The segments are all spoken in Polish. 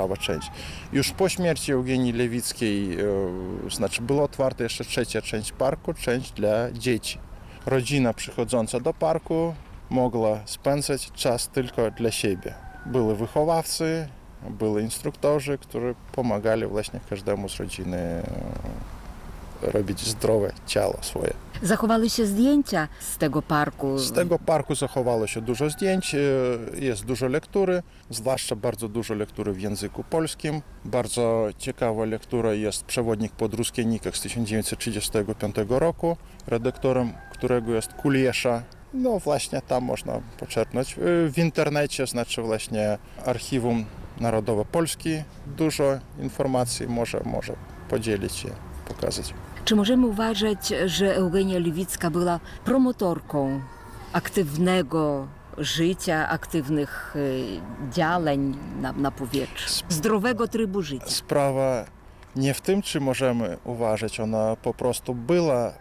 prawa część. Już po śmierci Eugenii Lewickiej była otwarta jeszcze trzecia część parku, część dla dzieci. Rodzina przychodząca do parku mogła spędzać czas tylko dla siebie. Byli wychowawcy, byli instruktorzy, którzy pomagali właśnie każdemu z rodziny robić zdrowe ciało swoje. Zachowały się zdjęcia z tego parku? Z tego parku zachowało się dużo zdjęć, jest dużo lektury, zwłaszcza bardzo dużo lektury w języku polskim. Bardzo ciekawa lektura jest Przewodnik po Druskienikach z 1935 roku, redaktorem którego jest Kuliesza. No właśnie tam można poczerpnąć. W internecie, właśnie Archiwum Narodowe Polski, dużo informacji może podzielić się, pokazać. Czy możemy uważać, że Eugenia Lewicka była promotorką aktywnego życia, aktywnych działań na powietrzu, zdrowego trybu życia? Sprawa nie w tym, czy możemy uważać, ona po prostu była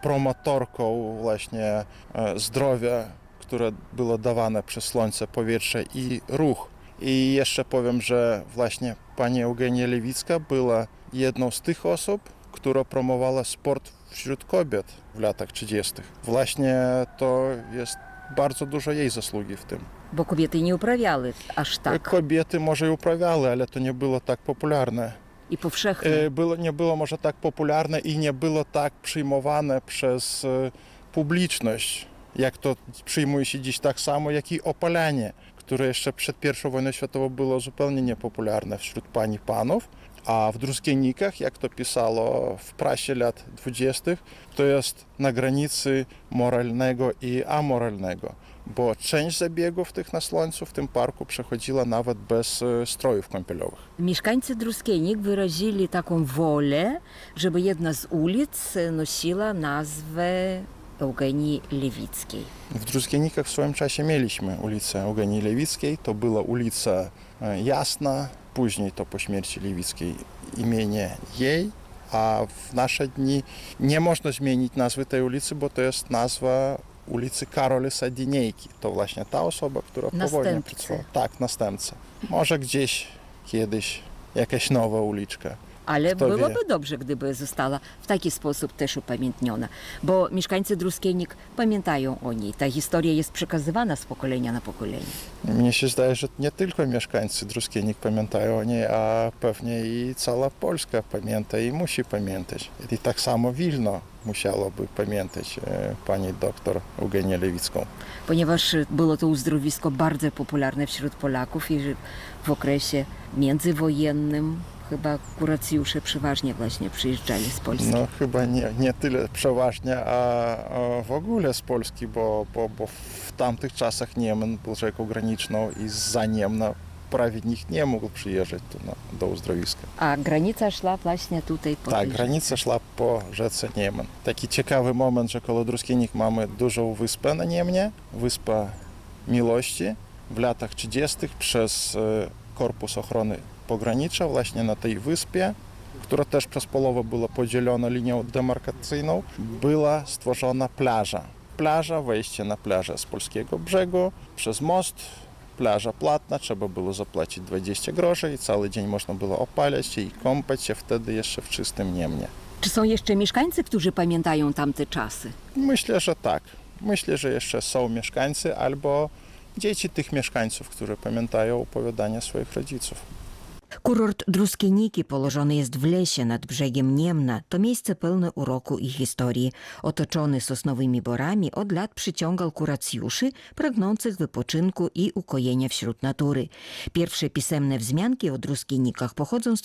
promotorką właśnie zdrowia, które było dawane przez słońce, powietrze i ruch. I jeszcze powiem, że właśnie pani Eugenia Lewicka była jedną z tych osób, która promowała sport wśród kobiet w latach 30. Właśnie to jest bardzo dużo jej zasługi w tym. Bo kobiety nie uprawiały aż tak. Kobiety może i uprawiały, ale to nie było tak popularne. I powszechne. Nie było może tak popularne i nie było tak przyjmowane przez publiczność, jak to przyjmuje się dziś tak samo, jak i opalanie, które jeszcze przed I wojną światową było zupełnie niepopularne wśród pań i panów. A w Druskienikach, jak to pisało w prasie lat 20., to jest na granicy moralnego i amoralnego, bo część zabiegów tych na słońcu w tym parku przechodziła nawet bez strojów kąpielowych. Mieszkańcy Druskienik wyrazili taką wolę, żeby jedna z ulic nosiła nazwę Eugenii Lewickiej. W Druskienikach w swoim czasie mieliśmy ulicę Eugenii Lewickiej, to była ulica Jasna, później to po śmierci Lewickiej imienie jej, a w nasze dni nie można zmienić nazwy tej ulicy, bo to jest nazwa ulicy Karola Sadinejki. To właśnie ta osoba, która po wojnie pracowała. Tak, następca. Może gdzieś kiedyś jakaś nowa uliczka. Ale byłoby dobrze, gdyby została w taki sposób też upamiętniona, bo mieszkańcy Druskienik pamiętają o niej. Ta historia jest przekazywana z pokolenia na pokolenie. Mnie się zdaje, że nie tylko mieszkańcy Druskienik pamiętają o niej, a pewnie i cała Polska pamięta i musi pamiętać. I tak samo Wilno musiałoby pamiętać pani doktor Eugenię Lewicką. Ponieważ było to uzdrowisko bardzo popularne wśród Polaków i w okresie międzywojennym chyba kuracjusze przeważnie właśnie przyjeżdżali z Polski. No chyba nie tyle przeważnie, a w ogóle z Polski, bo w tamtych czasach Niemen był rzeką graniczną i zza Niemna prawie nikt nie mógł przyjeżdżać tu do uzdrowiska. A granica szła właśnie tutaj po Tak, granica szła po rzece Niemen. Taki ciekawy moment, że koło Druskienik mamy dużą wyspę na Niemnie, Wyspa Miłości. W latach 30. przez Korpus Ochrony Pogranicza właśnie na tej wyspie, która też przez połowę była podzielona linią demarkacyjną, była stworzona plaża. Plaża, wejście na plażę z polskiego brzegu, przez most, plaża płatna, trzeba było zapłacić 20 groszy i cały dzień można było opalać się i kąpać się wtedy jeszcze w czystym Niemnie. Czy są jeszcze mieszkańcy, którzy pamiętają tamte czasy? Myślę, że tak. Myślę, że jeszcze są mieszkańcy albo dzieci tych mieszkańców, które pamiętają opowiadania swoich rodziców. Kurort Druskieniki położony jest w lesie nad brzegiem Niemna. To miejsce pełne uroku i historii. Otoczony sosnowymi borami od lat przyciągał kuracjuszy pragnących wypoczynku i ukojenia wśród natury. Pierwsze pisemne wzmianki o Druskienikach pochodzą z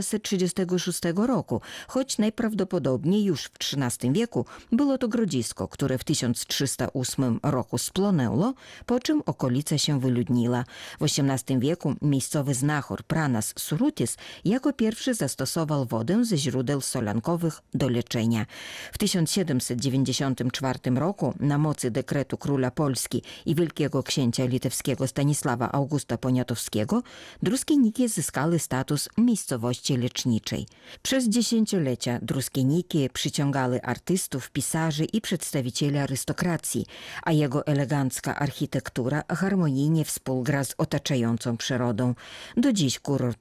1636 roku, choć najprawdopodobniej już w XIII wieku było to grodzisko, które w 1308 roku splonęło, po czym okolica się wyludniła. W XVIII wieku miejscowy znachor Pranas Surutis jako pierwszy zastosował wodę ze źródeł solankowych do leczenia. W 1794 roku na mocy dekretu króla Polski i wielkiego księcia litewskiego Stanisława Augusta Poniatowskiego Druskieniki zyskały status miejscowości leczniczej. Przez dziesięciolecia Druskieniki przyciągały artystów, pisarzy i przedstawicieli arystokracji, a jego elegancka architektura harmonijnie współgra z otaczającą przyrodą. Do dziś kurort